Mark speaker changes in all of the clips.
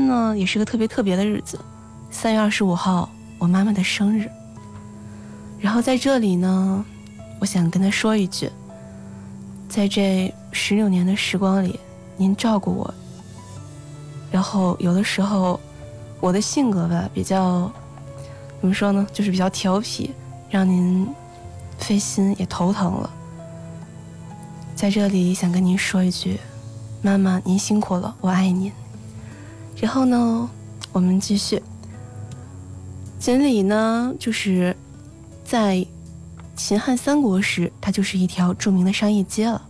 Speaker 1: 呢也是个特别的日子，3月25号，我妈妈的生日。然后在这里呢，我想跟她说一句，在这16年的时光里，您照顾我。然后有的时候我的性格吧比较怎么说呢，就是比较调皮，让您费心也头疼了。在这里想跟您说一句，妈妈您辛苦了，我爱您。然后呢我们继续。锦里呢就是在秦汉三国时，它就是一条著名的商业街了。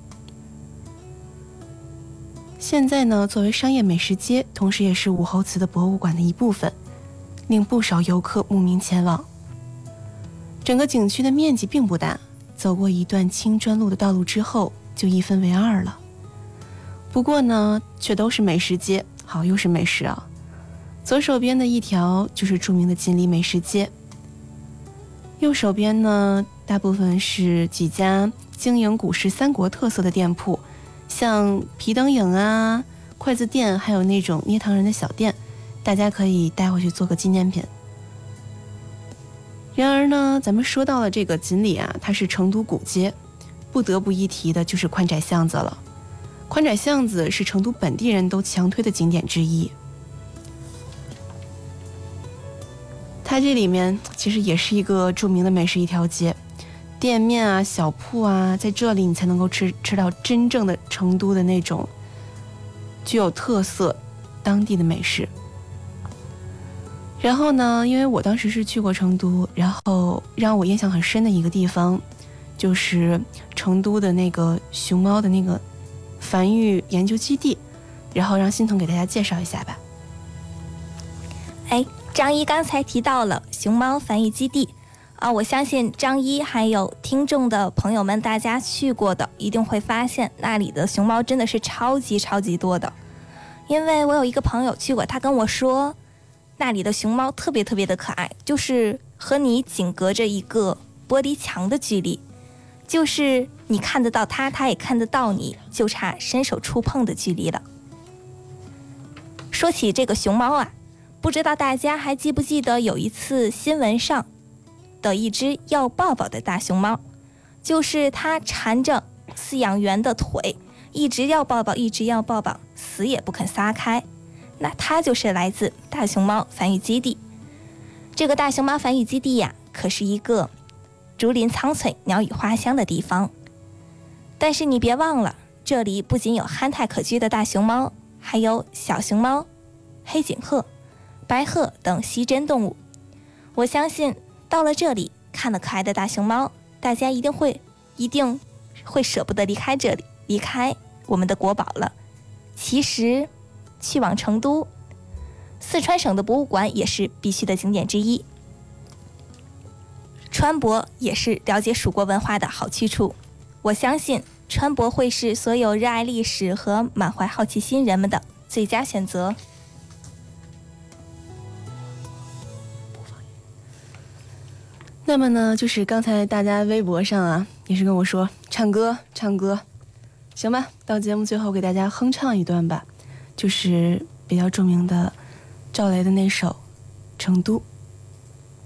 Speaker 1: 现在呢作为商业美食街，同时也是武侯祠的博物馆的一部分，令不少游客慕名前往。整个景区的面积并不大，走过一段青砖路的道路之后就一分为二了。不过呢却都是美食街，好，又是美食啊。左手边的一条就是著名的锦里美食街，右手边呢大部分是几家经营古式三国特色的店铺，像皮灯影啊、筷子店，还有那种捏糖人的小店，大家可以带回去做个纪念品。然而呢咱们说到了这个锦里啊，它是成都古街，不得不一提的就是宽窄巷子了。宽窄巷子是成都本地人都强推的景点之一，它这里面其实也是一个著名的美食一条街，店面啊、小铺啊，在这里你才能够吃到真正的成都的那种具有特色当地的美食。然后呢，因为我当时是去过成都，然后让我印象很深的一个地方就是成都的那个熊猫的那个繁育研究基地，然后让欣桐给大家介绍一下吧。
Speaker 2: 张一刚才提到了熊猫繁育基地我相信张一还有听众的朋友们，大家去过的一定会发现那里的熊猫真的是超级多的。因为我有一个朋友去过，他跟我说那里的熊猫特别的可爱，就是和你仅隔着一个玻璃墙的距离，就是你看得到它，它也看得到你，就差伸手触碰的距离了。说起这个熊猫啊，不知道大家还记不记得有一次新闻上的一只要抱抱的大熊猫，就是它缠着饲养员的腿，一直要抱抱，死也不肯撒开。那它就是来自大熊猫繁育基地。这个大熊猫繁育基地呀，可是一个竹林苍翠、鸟语花香的地方。但是你别忘了，这里不仅有憨态可掬的大熊猫，还有小熊猫、黑颈鹤、白鹤等稀珍动物。我相信到了这里，看了可爱的大熊猫，大家一定会舍不得离开这里，离开我们的国宝了。其实去往成都，四川省的博物馆也是必须的景点之一。川博也是了解蜀国文化的好去处，我相信川博会是所有热爱历史和满怀好奇心人们的最佳选择。
Speaker 1: 那么呢，就是刚才大家微博上啊，也是跟我说唱歌，行吧，到节目最后给大家哼唱一段吧，就是比较著名的赵雷的那首《成都》。